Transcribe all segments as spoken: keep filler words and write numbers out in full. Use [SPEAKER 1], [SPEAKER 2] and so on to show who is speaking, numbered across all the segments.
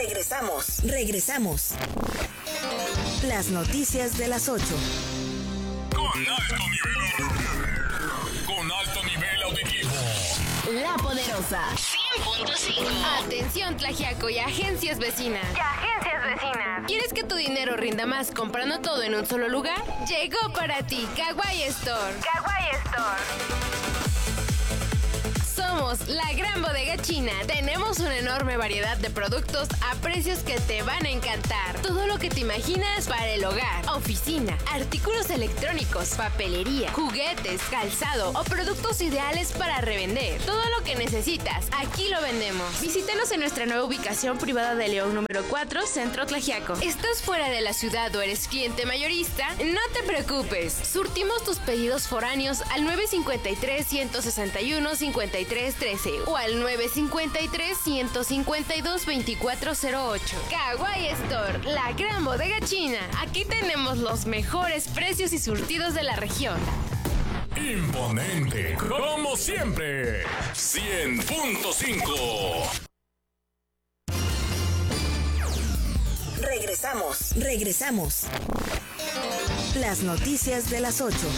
[SPEAKER 1] Regresamos, regresamos. Las noticias de las ocho.
[SPEAKER 2] Con alto nivel auditivo. Con alto nivel auditivo.
[SPEAKER 1] La Poderosa.
[SPEAKER 3] cien punto cinco.
[SPEAKER 4] Atención, Tlaxiaco y agencias vecinas.
[SPEAKER 3] Y agencias vecinas.
[SPEAKER 4] ¿Quieres que tu dinero rinda más comprando todo en un solo lugar? Llegó para ti Kawaii Store.
[SPEAKER 3] Kawaii Store.
[SPEAKER 4] Somos la gran bodega china. Tenemos una enorme variedad de productos a precios que te van a encantar. Todo lo que te imaginas para el hogar, oficina, artículos electrónicos, papelería, juguetes, calzado o productos ideales para revender. Todo lo que necesitas, aquí lo vendemos. Visítanos en nuestra nueva ubicación privada de León número cuatro, Centro Tlaxiaco. ¿Estás fuera de la ciudad o eres cliente mayorista? No te preocupes. Surtimos tus pedidos foráneos al nueve cinco tres, uno seis uno, cinco tres uno tres o al nueve cinco tres, uno cinco dos, dos cuatro cero ocho. Kawaii Store, la gran bodega china. Aquí tenemos los mejores precios y surtidos de la región.
[SPEAKER 2] Imponente, como siempre. cien punto cinco.
[SPEAKER 1] Regresamos, regresamos. Las noticias de las ocho.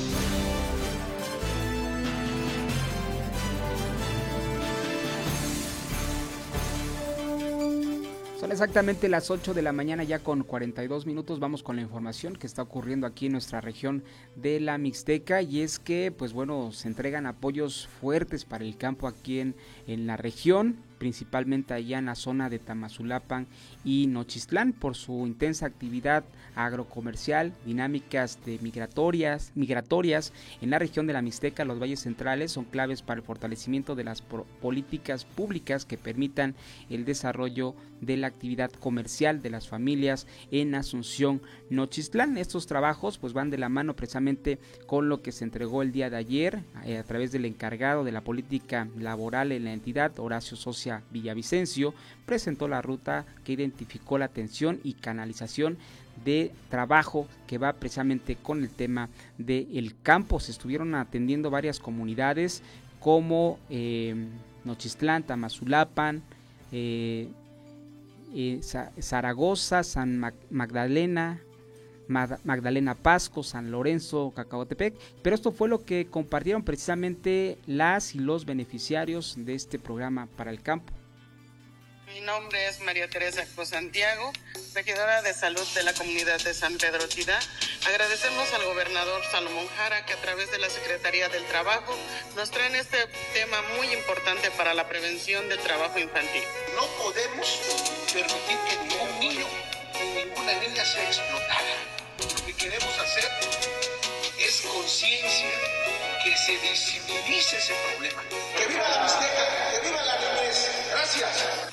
[SPEAKER 5] Son exactamente las ocho de la mañana, ya con cuarenta y dos minutos. Vamos con la información que está ocurriendo aquí en nuestra región de la Mixteca, y es que, pues bueno, se entregan apoyos fuertes para el campo aquí en, en la región, principalmente allá en la zona de Tamazulapan y Nochistlán, por su intensa actividad agrocomercial, dinámicas de migratorias, migratorias en la región de la Mixteca. Los valles centrales son claves para el fortalecimiento de las políticas públicas que permitan el desarrollo de la actividad comercial de las familias en Asunción, Nochistlán. Estos trabajos pues van de la mano precisamente con lo que se entregó el día de ayer eh, a través del encargado de la política laboral en la entidad, Horacio Socia Villavicencio. Presentó la ruta que identificó la atención y canalización de trabajo que va precisamente con el tema del campo. Se estuvieron atendiendo varias comunidades como eh, Nochistlán, Tamazulapan, eh, eh, Zaragoza, San Magdalena, Magdalena Pasco, San Lorenzo, Cacahuatepec, pero esto fue lo que compartieron precisamente las y los beneficiarios de este programa para el campo.
[SPEAKER 6] Mi nombre es María Teresa Cruz Santiago, regidora de salud de la comunidad de San Pedro Tidá. Agradecemos al gobernador Salomón Jara que a través de la Secretaría del Trabajo nos traen este tema muy importante para la prevención del trabajo infantil.
[SPEAKER 7] No podemos permitir que ningún niño ni ninguna niña sea explotada. Lo que queremos hacer es conciencia, que se visibilice ese problema. ¡Que viva la Mixteca! ¡Que viva la niñez! ¡Gracias!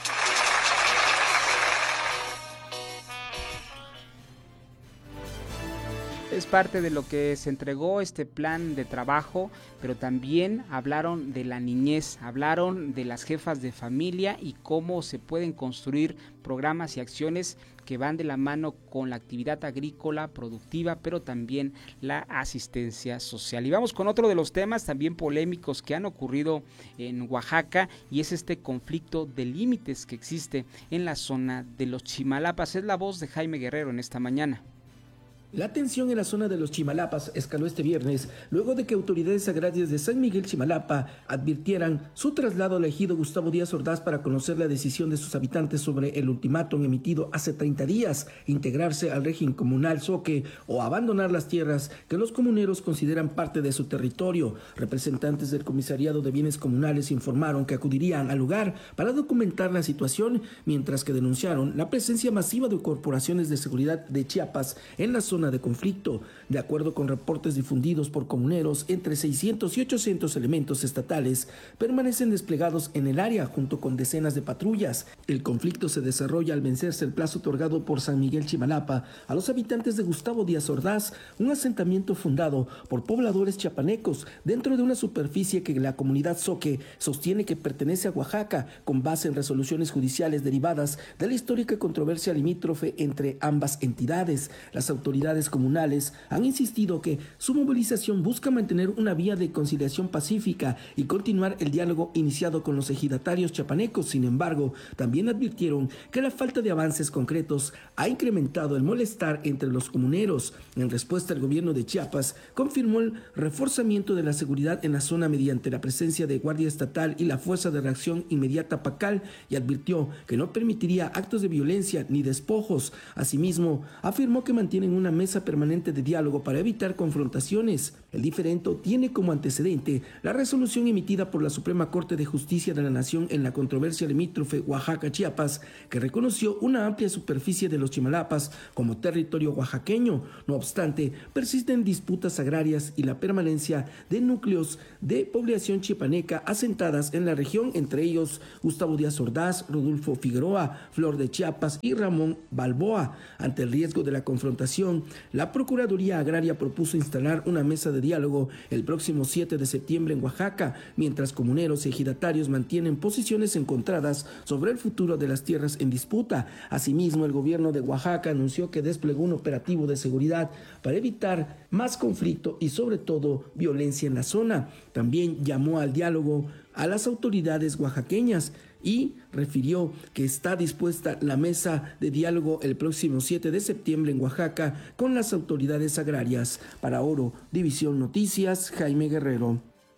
[SPEAKER 5] Es parte de lo que se entregó este plan de trabajo, pero también hablaron de la niñez, hablaron de las jefas de familia y cómo se pueden construir programas y acciones que van de la mano con la actividad agrícola productiva, pero también la asistencia social. Y vamos con otro de los temas también polémicos que han ocurrido en Oaxaca, y es este conflicto de límites que existe en la zona de los Chimalapas. Es la voz de Jaime Guerrero en esta mañana.
[SPEAKER 8] La tensión en la zona de los Chimalapas escaló este viernes luego de que autoridades agrarias de San Miguel Chimalapa advirtieran su traslado al ejido Gustavo Díaz Ordaz para conocer la decisión de sus habitantes sobre el ultimátum emitido hace treinta días, integrarse al régimen comunal Zoque o abandonar las tierras que los comuneros consideran parte de su territorio. Representantes del Comisariado de Bienes Comunales informaron que acudirían al lugar para documentar la situación, mientras que denunciaron la presencia masiva de corporaciones de seguridad de Chiapas en la zona de conflicto. De acuerdo con reportes difundidos por comuneros, entre seiscientos y ochocientos elementos estatales permanecen desplegados en el área junto con decenas de patrullas. El conflicto se desarrolla al vencerse el plazo otorgado por San Miguel Chimalapa a los habitantes de Gustavo Díaz Ordaz, un asentamiento fundado por pobladores chiapanecos dentro de una superficie que la comunidad Zoque sostiene que pertenece a Oaxaca, con base en resoluciones judiciales derivadas de la histórica controversia limítrofe entre ambas entidades. Las autoridades autoridades comunales han insistido que su movilización busca mantener una vía de conciliación pacífica y continuar el diálogo iniciado con los ejidatarios chiapanecos. Sin embargo, también advirtieron que la falta de avances concretos ha incrementado el molestar entre los comuneros. En respuesta, el gobierno de Chiapas confirmó el reforzamiento de la seguridad en la zona mediante la presencia de Guardia Estatal y la Fuerza de Reacción Inmediata PACAL y advirtió que no permitiría actos de violencia ni despojos. Asimismo, afirmó que mantienen una mesa permanente de diálogo para evitar confrontaciones. El diferendo tiene como antecedente la resolución emitida por la Suprema Corte de Justicia de la Nación en la controversia limítrofe Oaxaca-Chiapas, que reconoció una amplia superficie de los Chimalapas como territorio oaxaqueño. No obstante, persisten disputas agrarias y la permanencia de núcleos de población chiapaneca asentadas en la región, entre ellos Gustavo Díaz Ordaz, Rodolfo Figueroa, Flor de Chiapas y Ramón Balboa. Ante el riesgo de la confrontación, la Procuraduría Agraria propuso instalar una mesa de diálogo el próximo siete de septiembre en Oaxaca, mientras comuneros y ejidatarios mantienen posiciones encontradas sobre el futuro de las tierras en disputa. Asimismo, el gobierno de Oaxaca anunció que desplegó un operativo de seguridad para evitar más conflicto y sobre todo violencia en la zona. También llamó al diálogo a las autoridades oaxaqueñas y refirió que está dispuesta la mesa de diálogo el próximo siete de septiembre en Oaxaca con las autoridades agrarias. Para Oro División Noticias, Jaime Guerrero.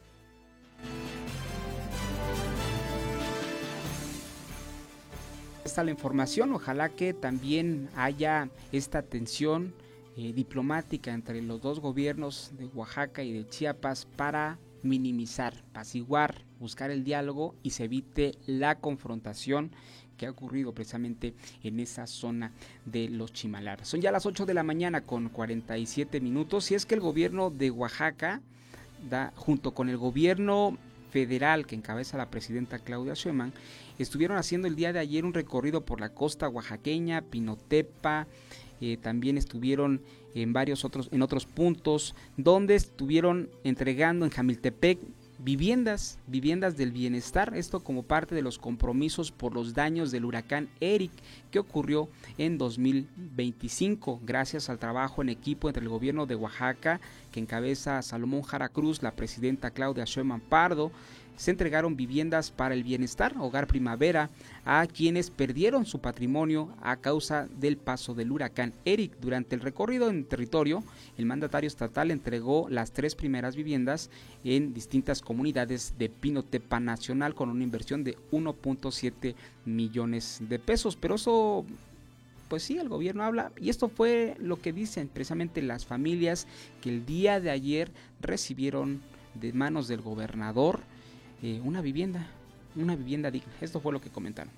[SPEAKER 5] Está la información, ojalá que también haya esta tensión eh, diplomática entre los dos gobiernos de Oaxaca y de Chiapas para minimizar, apaciguar, buscar el diálogo y se evite la confrontación que ha ocurrido precisamente en esa zona de los Chimalapas. Son ya las ocho de la mañana con cuarenta y siete minutos y es que el gobierno de Oaxaca, da, junto con el gobierno federal que encabeza la presidenta Claudia Sheinbaum, estuvieron haciendo el día de ayer un recorrido por la costa oaxaqueña, Pinotepa, eh, también estuvieron en varios otros, en otros puntos, donde estuvieron entregando en Jamiltepec viviendas, viviendas del bienestar, esto como parte de los compromisos por los daños del huracán Eric que ocurrió en dos mil veinticinco, gracias al trabajo en equipo entre el gobierno de Oaxaca, que encabeza Salomón Jara Cruz, la presidenta Claudia Sheinbaum Pardo. Se entregaron viviendas para el bienestar, Hogar Primavera, a quienes perdieron su patrimonio a causa del paso del huracán Eric. Durante el recorrido en territorio, el mandatario estatal entregó las tres primeras viviendas en distintas comunidades de Pinotepa Nacional con una inversión de uno punto siete millones de pesos. Pero eso, pues sí, el gobierno habla, y esto fue lo que dicen precisamente las familias que el día de ayer recibieron de manos del gobernador Eh, una vivienda, una vivienda digna. Esto fue lo que comentaron.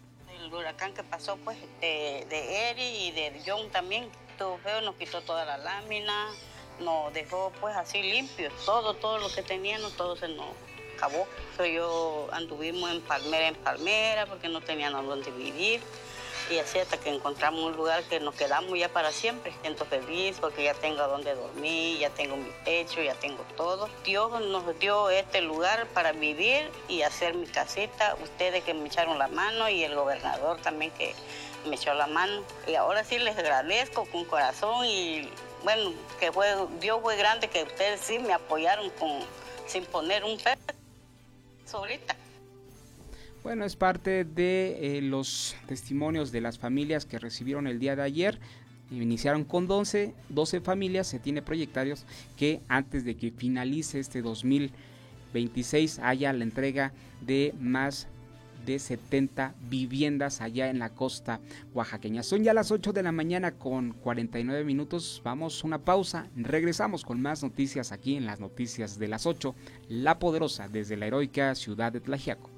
[SPEAKER 9] El huracán que pasó pues de, de Eri y de John también estuvo feo, nos quitó toda la lámina, nos dejó pues así limpios, todo, todo lo que teníamos, todo se nos acabó. So, yo anduvimos en palmera en palmera porque no teníamos dónde vivir. Y así hasta que encontramos un lugar que nos quedamos ya para siempre. Siento feliz porque ya tengo donde dormir, ya tengo mi techo, ya tengo todo. Dios nos dio este lugar para vivir y hacer mi casita. Ustedes que me echaron la mano y el gobernador también que me echó la mano. Y ahora sí les agradezco con corazón y bueno, que fue, Dios fue grande que ustedes sí me apoyaron con, sin poner un peso ahorita.
[SPEAKER 5] Bueno, es parte de eh, los testimonios de las familias que recibieron el día de ayer. Iniciaron con doce, doce familias. Se tiene proyectados que antes de que finalice este dos mil veintiséis haya la entrega de más de setenta viviendas allá en la costa oaxaqueña. Son ya las ocho de la mañana con cuarenta y nueve minutos. Vamos a una pausa. Regresamos con más noticias aquí en las noticias de las ocho. La Poderosa, desde la heroica ciudad de Tlaxiaco.